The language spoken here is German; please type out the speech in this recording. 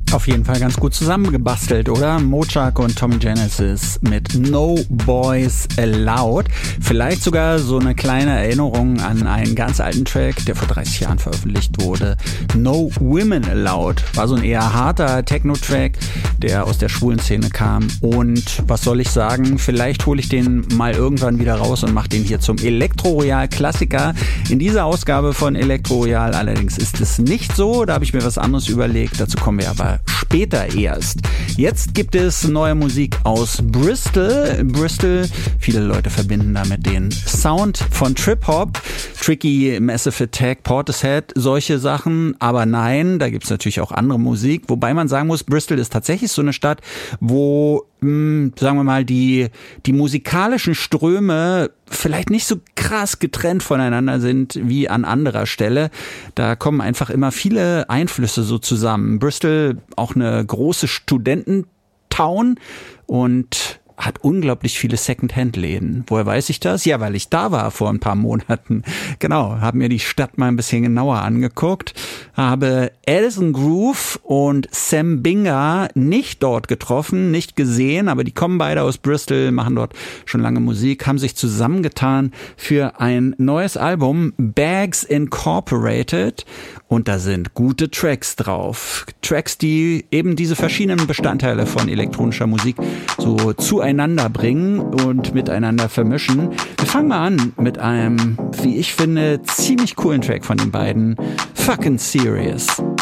Auf jeden Fall ganz gut zusammengebastelt, oder? Mochak und Tommy Genesis mit No Boys Allowed. Vielleicht sogar so eine kleine Erinnerung an einen ganz alten Track, der vor 30 Jahren veröffentlicht wurde. No Women Allowed. War so ein eher harter Techno-Track, der aus der schwulen Szene kam. Und was soll ich sagen? Vielleicht hole ich den mal irgendwann wieder raus und mache den hier zum Elektro-Royal-Klassiker. In dieser Ausgabe von Elektro-Royal allerdings ist es nicht so. Da habe ich mir was anderes überlegt. Dazu kommen wir aber später erst. Jetzt gibt es neue Musik aus Bristol. Bristol, viele Leute verbinden damit den Sound von Trip-Hop, Tricky, Massive Attack, Portishead, solche Sachen. Aber nein, da gibt es natürlich auch andere Musik. Wobei man sagen muss, Bristol ist tatsächlich so eine Stadt, wo, sagen wir mal, die musikalischen Ströme vielleicht nicht so krass getrennt voneinander sind wie an anderer Stelle. Da kommen einfach immer viele Einflüsse so zusammen. Bristol, auch eine große Studententown und hat unglaublich viele Second-Hand-Läden. Woher weiß ich das? Ja, weil ich da war vor ein paar Monaten. Genau, habe mir die Stadt mal ein bisschen genauer angeguckt, habe Alison Groove und Sam Binga nicht dort getroffen, nicht gesehen, aber die kommen beide aus Bristol, machen dort schon lange Musik, haben sich zusammengetan für ein neues Album, Bags Incorporated, und da sind gute Tracks drauf. Tracks, die eben diese verschiedenen Bestandteile von elektronischer Musik so zueinander bringen und miteinander vermischen. Wir fangen mal an mit einem, wie ich finde, ziemlich coolen Track von den beiden, Fucking Serious.